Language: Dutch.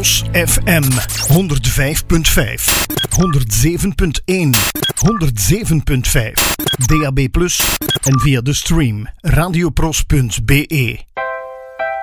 Pros FM 105.5, 107.1, 107.5, DAB+ en via de stream radiopros.be.